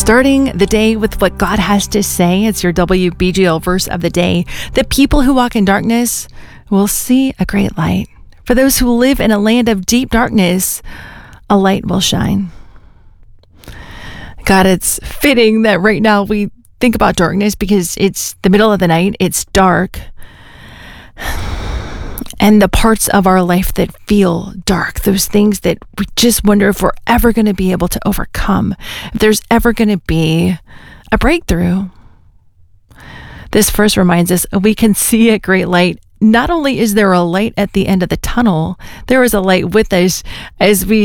Starting the day with what God has to say. It's your WBGL verse of the day. The people who walk in darkness will see a great light. For those who live in a land of deep darkness, a light will shine. God, it's fitting that right now we think about darkness because it's the middle of the night. It's dark. And the parts of our life that feel dark, those things that we just wonder if we're ever going to be able to overcome, if there's ever going to be a breakthrough. This verse reminds us we can see a great light. Not only is there a light at the end of the tunnel, there is a light with us as we